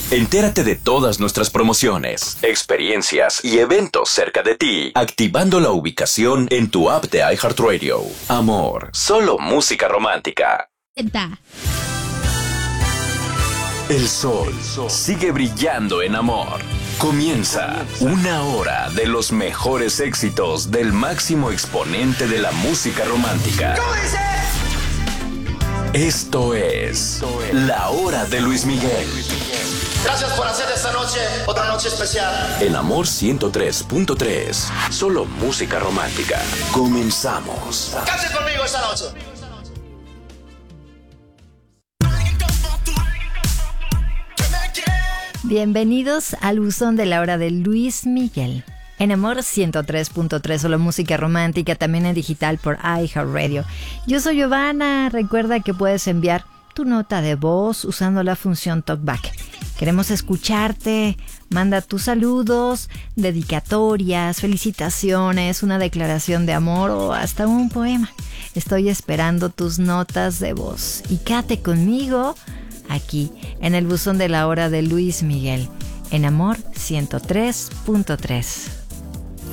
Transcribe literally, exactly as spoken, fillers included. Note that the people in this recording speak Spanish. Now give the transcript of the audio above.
Entérate de todas nuestras promociones, experiencias y eventos cerca de ti, activando la ubicación en tu app de iHeartRadio. Amor, solo música romántica. Da. El sol sigue brillando en Amor. Comienza una hora de los mejores éxitos del máximo exponente de la música romántica. ¿Cómo dice? Esto es La Hora de Luis Miguel. Gracias por hacer de esta noche otra noche especial. En Amor ciento tres punto tres, solo música romántica. Comenzamos. Cante conmigo esta noche. Bienvenidos al buzón de La Hora de Luis Miguel. En Amor ciento tres punto tres, solo música romántica, también en digital por iHeartRadio. Yo soy Giovanna. Recuerda que puedes enviar tu nota de voz usando la función TalkBack. Queremos escucharte. Manda tus saludos, dedicatorias, felicitaciones, una declaración de amor o hasta un poema. Estoy esperando tus notas de voz. Y quédate conmigo aquí en el buzón de La Hora de Luis Miguel. En Amor ciento tres punto tres.